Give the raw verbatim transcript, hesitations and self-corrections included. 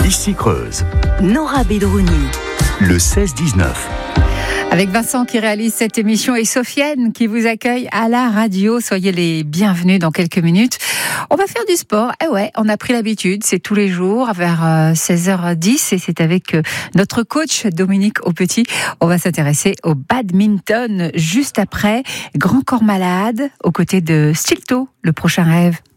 Ici Creuse. Nora Bedrouni. Le seize dix-neuf. Avec Vincent qui réalise cette émission et Sofiane qui vous accueille à la radio. Soyez les bienvenus dans quelques minutes. On va faire du sport. Eh ouais, on a pris l'habitude. C'est tous les jours vers seize heures dix et c'est avec notre coach Dominique Aupetit. On va s'intéresser au badminton juste après. Grand corps malade aux côtés de Stilto, le prochain rêve.